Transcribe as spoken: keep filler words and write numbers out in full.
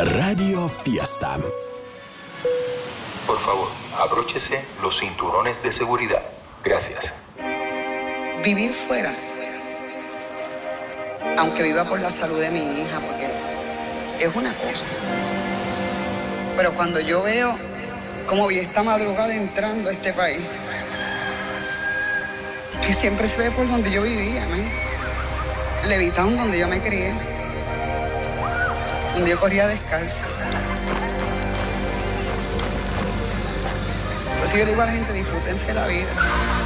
Radio Fiesta. Por favor, abróchese los cinturones de seguridad. Gracias. Vivir fuera, aunque viva por la salud de mi hija, porque es una cosa. Pero cuando yo veo cómo vi esta madrugada entrando a este país, que siempre se ve por donde yo vivía, ¿no? Levitown, donde yo me crié, donde yo corría descalza. Entonces yo le digo a la gente, disfrútense la vida.